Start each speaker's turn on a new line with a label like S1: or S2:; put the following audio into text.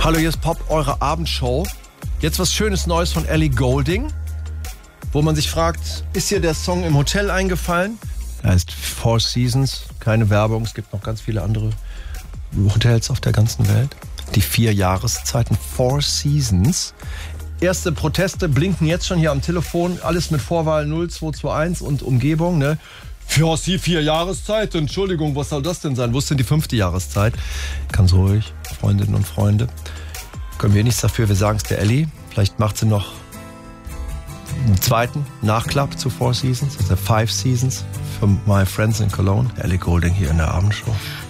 S1: Hallo, hier ist Pop, eure Abendshow. Jetzt was Schönes Neues von Ellie Goulding, wo man sich fragt, ist dir der Song im Hotel eingefallen? Er heißt Four Seasons, keine Werbung, es gibt noch ganz viele andere Hotels auf der ganzen Welt. Die 4 Jahreszeiten, Four Seasons. Erste Proteste blinken jetzt schon hier am Telefon, alles mit Vorwahl 0221 und Umgebung, ne? Für die 4 Jahreszeiten, Entschuldigung, was soll das denn sein? Wo ist denn die 5. Jahreszeit? Ganz ruhig, Freundinnen und Freunde. Können wir nichts dafür, wir sagen es der Ellie. Vielleicht macht sie noch einen zweiten Nachklapp zu Four Seasons, also 5 Seasons für My Friends in Cologne. Ellie Goulding hier in der Abendshow.